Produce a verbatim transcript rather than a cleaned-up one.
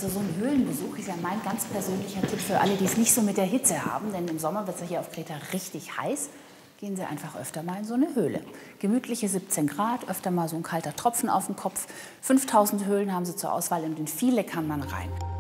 Also so ein Höhlenbesuch ist ja mein ganz persönlicher Tipp für alle, die es nicht so mit der Hitze haben. Denn im Sommer wird es ja hier auf Kreta richtig heiß. Gehen Sie einfach öfter mal in so eine Höhle. Gemütliche siebzehn Grad, öfter mal so ein kalter Tropfen auf dem Kopf. fünftausend Höhlen haben Sie zur Auswahl und in viele kann man rein.